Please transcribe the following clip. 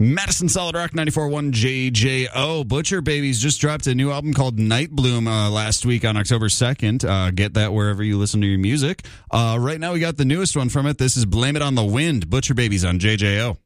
Madison Solid Rock 94.1 JJO. Butcher Babies just dropped a new album called Night Bloom last week on October 2nd. Get that wherever you listen to your music. Right now we got the newest one from it. This is Blame It on the Wind. Butcher Babies on JJO.